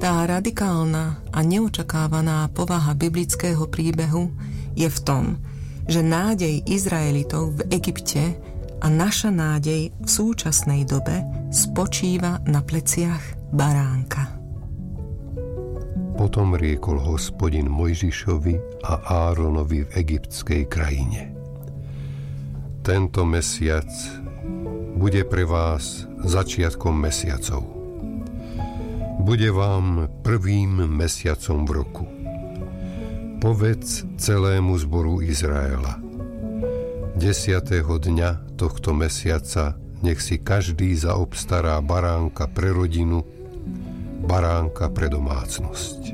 Tá radikálna a neočakávaná povaha biblického príbehu je v tom, že nádej Izraelitov v Egypte a naša nádej v súčasnej dobe spočíva na pleciach baránka. Potom riekol Hospodin Mojžišovi a Áronovi v egyptskej krajine: Tento mesiac bude pre vás začiatkom mesiacov. Bude vám prvým mesiacom v roku. Povedz celému zboru Izraela: 10. dňa tohto mesiaca nech si každý zaobstará baránka pre rodinu, baránka pre domácnosť.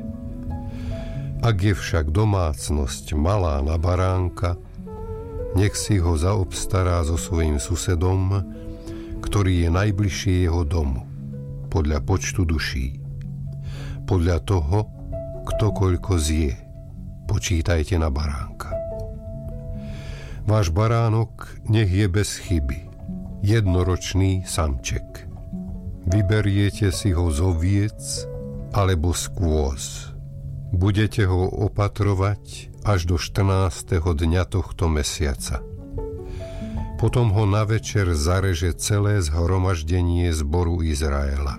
Ak je však domácnosť malá na baránka, nech si ho zaobstará so svojím susedom, ktorý je najbližšie jeho domu, podľa počtu duší. Podľa toho, kto koľko zje, počítajte na baránka. Váš baránok nech je bez chyby, jednoročný samček. Vyberiete si ho z oviec alebo z kôz. Budete ho opatrovať až do 14. dňa tohto mesiaca. Potom ho na večer zareže celé zhromaždenie zboru Izraela.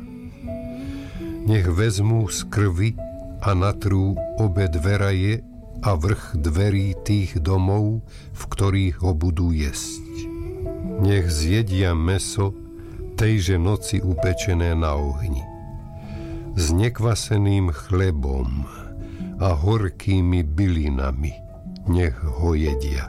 Nech vezmú z krvi a natrú obe dveraje a vrch dverí tých domov, v ktorých ho budú jesť. Nech zjedia mäso tejže noci upečené na ohni, s nekvaseným chlebom a horkými bylinami, nech ho jedia.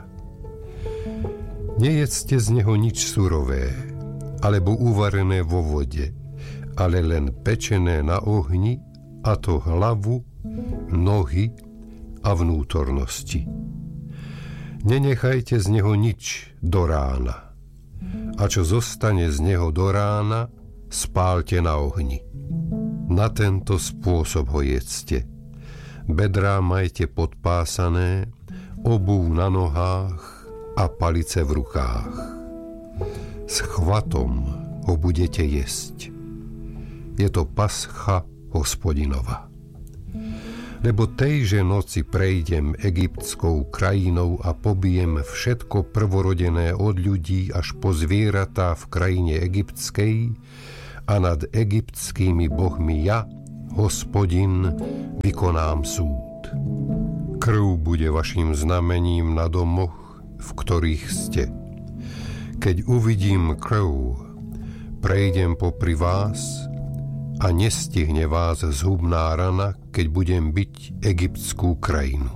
Nejedzte z neho nič surové, alebo uvarené vo vode, ale len pečené na ohni, a to hlavu, nohy a vnútornosti. Nenechajte z neho nič do rána, a čo zostane z neho do rána, spálte na ohni. Na tento spôsob ho jedzte. Bedrá majte podpásané, obuv na nohách a palice v rukách. S chvatom ho budete jesť. Je to pascha Hospodinova. Lebo tejže noci prejdem egyptskou krajinou a pobijem všetko prvorodené od ľudí až po zvieratá v krajine egyptskej a nad egyptskými bohmi ja, Hospodin, vykonám súd. Krv bude vašim znamením na domoch, v ktorých ste. Keď uvidím krv, prejdem popri vás a nestihne vás zhubná rana, keď budem byť egyptskú krajinu.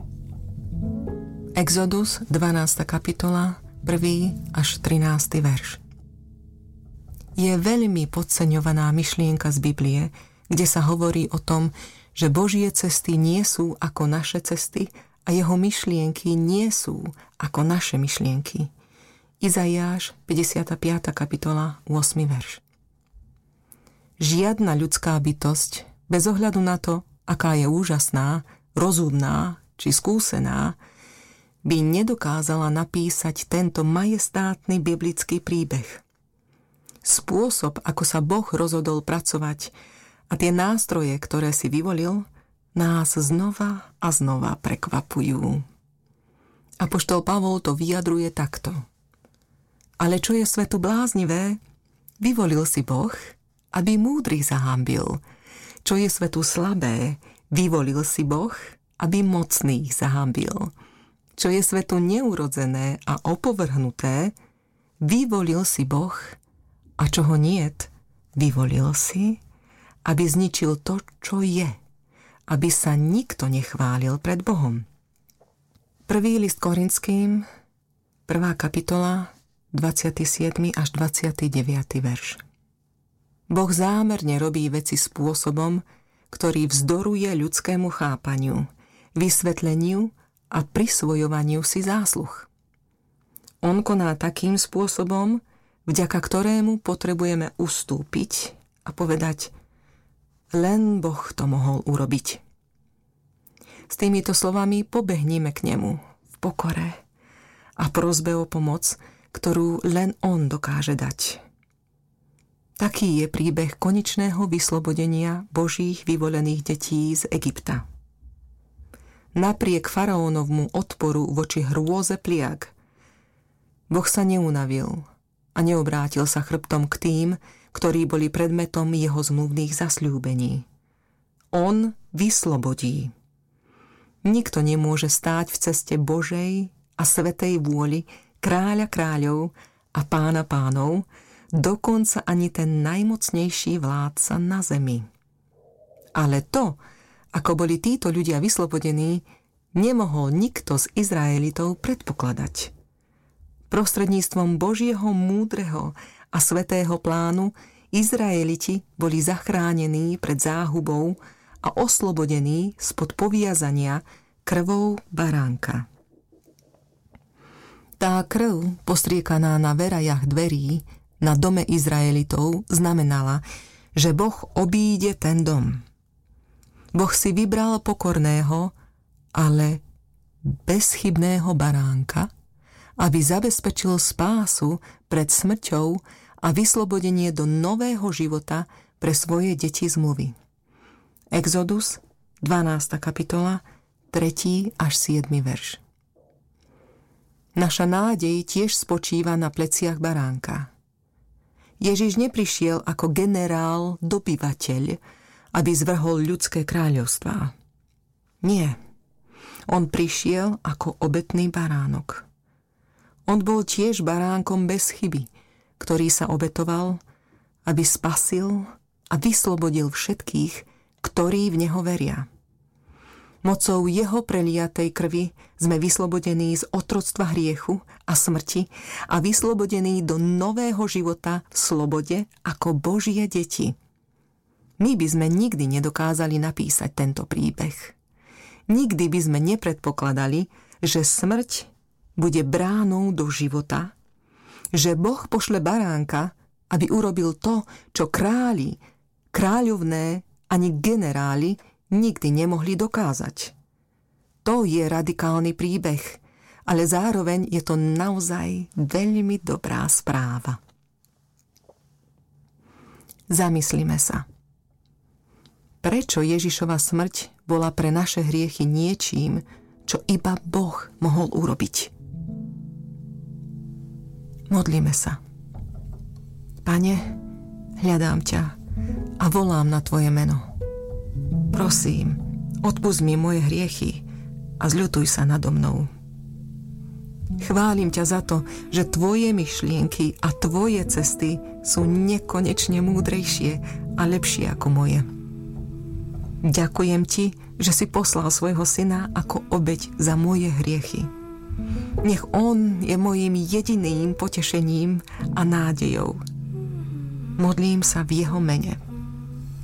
Exodus, 12. kapitola, 1. až 13. verš. Je veľmi podceňovaná myšlienka z Biblie, kde sa hovorí o tom, že Božie cesty nie sú ako naše cesty a jeho myšlienky nie sú ako naše myšlienky. Izaiáš, 55. kapitola, 8. verš. Žiadna ľudská bytosť, bez ohľadu na to, aká je úžasná, rozumná či skúsená, by nedokázala napísať tento majestátny biblický príbeh. Spôsob, ako sa Boh rozhodol pracovať a tie nástroje, ktoré si vyvolil, nás znova a znova prekvapujú. Apoštol Pavol to vyjadruje takto. Ale čo je svetu bláznivé, vyvolil si Boh, aby múdrych zahambil. Čo je svetu slabé, vyvolil si Boh, aby mocných zahambil. Čo je svetu neurodzené a opovrhnuté, vyvolil si Boh, a čo ho niet, vyvolil si, aby zničil to, čo je, aby sa nikto nechválil pred Bohom. 1. list Korinským, 1. kapitola, 27. až 29. verš. Boh zámerne robí veci spôsobom, ktorý vzdoruje ľudskému chápaniu, vysvetleniu a prisvojovaniu si zásluh. On koná takým spôsobom, vďaka ktorému potrebujeme ustúpiť a povedať: len Boh to mohol urobiť. S týmito slovami pobehníme k nemu v pokore a prosbe o pomoc, ktorú len on dokáže dať. Taký je príbeh konečného vyslobodenia Božích vyvolených detí z Egypta. Napriek faraónovmu odporu voči hrôze pliag, Boh sa neunavil a neobrátil sa chrbtom k tým, ktorí boli predmetom jeho zmluvných zasľúbení. On vyslobodí. Nikto nemôže stáť v ceste Božej a svätej vôli, kráľa kráľov a pána pánov, dokonca ani ten najmocnejší vládca na zemi. Ale to, ako boli títo ľudia vyslobodení, nemohol nikto z Izraelitov predpokladať. Prostredníctvom Božieho múdreho a svätého plánu Izraeliti boli zachránení pred záhubou a oslobodení spod poviazania krvou baránka. Tá krv, postriekaná na verajach dverí na dome Izraelitov, znamenala, že Boh obíde ten dom. Boh si vybral pokorného, ale bezchybného baránka, aby zabezpečil spásu pred smrťou a vyslobodenie do nového života pre svoje deti zmluvy. Exodus, 12. kapitola, 3. až 7. verš. Naša nádej tiež spočíva na pleciach baránka. Ježiš neprišiel ako generál dobyvateľ, aby zvrhol ľudské kráľovstvá. Nie. On prišiel ako obetný baránok. On bol tiež baránkom bez chyby, ktorý sa obetoval, aby spasil a vyslobodil všetkých, ktorí v neho veria. Mocou jeho preliatej krvi sme vyslobodení z otroctva hriechu a smrti a vyslobodení do nového života v slobode ako Božie deti. My by sme nikdy nedokázali napísať tento príbeh. Nikdy by sme nepredpokladali, že smrť bude bránou do života, že Boh pošle baránka, aby urobil to, čo králi, kráľovné ani generáli nikdy nemohli dokázať. To je radikálny príbeh, ale zároveň je to naozaj veľmi dobrá správa. Zamyslime sa. Prečo Ježišova smrť bola pre naše hriechy niečím, čo iba Boh mohol urobiť? Modlíme sa. Pane, hľadám ťa a volám na Tvoje meno. Prosím, odpusť mi moje hriechy a zľutuj sa nado mnou. Chválim ťa za to, že Tvoje myšlienky a Tvoje cesty sú nekonečne múdrejšie a lepšie ako moje. Ďakujem Ti, že si poslal svojho syna ako obeť za moje hriechy. Nech on je mojím jediným potešením a nádejou. Modlím sa v jeho mene.